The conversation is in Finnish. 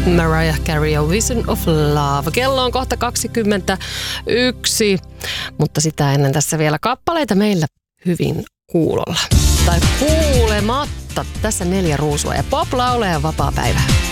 Mariah Carey ja Vision of Love. Kello on kohta 21, mutta sitä ennen tässä vielä kappaleita meillä hyvin kuulolla. Tai kuulematta. Tässä 4 ruusua ja pop-lauleja vapaa päivä.